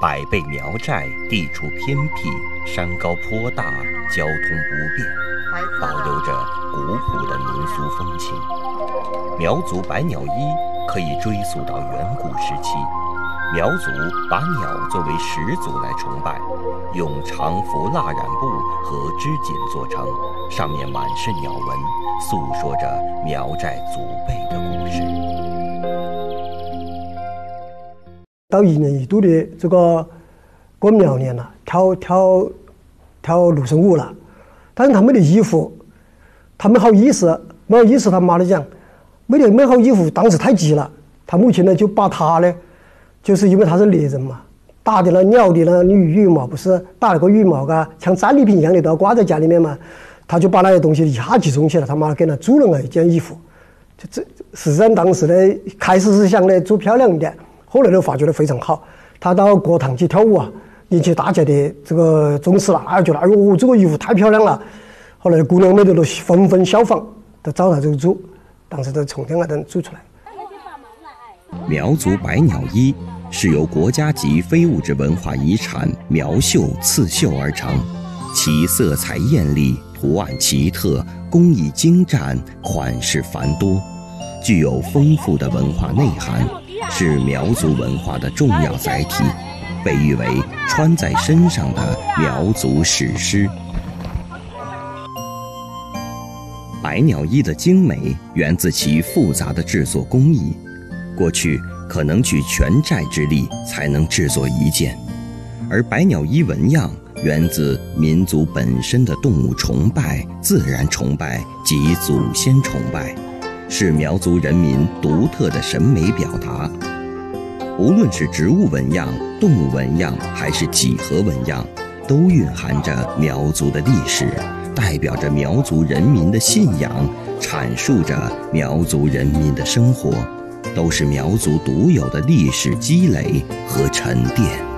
百倍苗寨地处偏僻，山高坡大，交通不便，保留着古朴的民俗风情。苗族百鸟衣可以追溯到远古时期，苗族把鸟作为始祖来崇拜，用长服蜡染布和织锦做成，上面满是鸟纹，诉说着苗寨祖辈的故事。 到1年1度的这个过苗年了，跳芦笙舞了，但是他们的衣服，他没好意思，他妈的讲，没好衣服，当时太急了，他母亲呢就把他呢，就是因为他是猎人嘛，打的那鸟的那羽毛不是打了个羽毛啊，像战利品一样的都要挂在家里面嘛，他就把那些东西一下集中起来，他妈给他做了一件衣服，就这实际上当时呢开始是想呢做漂亮一点，后来都发觉得非常好，他到国堂去跳舞啊，引起大家的这个重视了，觉得哎呦这个衣服太漂亮了，后来姑娘们都纷纷效仿，都照他这个做，当时都从这样的做出来。 苗族百鸟衣是由国家级非物质文化遗产苗绣刺绣而成，其色彩艳丽，图案奇特，工艺精湛，款式繁多，具有丰富的文化内涵，是苗族文化的重要载体，被誉为穿在身上的苗族史诗。百鸟衣的精美源自其复杂的制作工艺，过去可能举全寨之力才能制作一件，而百鸟衣纹样源自民族本身的动物崇拜、自然崇拜及祖先崇拜，是苗族人民独特的审美表达。无论是植物纹样、动物纹样还是几何纹样，都蕴含着苗族的历史，代表着苗族人民的信仰，阐述着苗族人民的生活，都是苗族独有的历史积累和沉淀。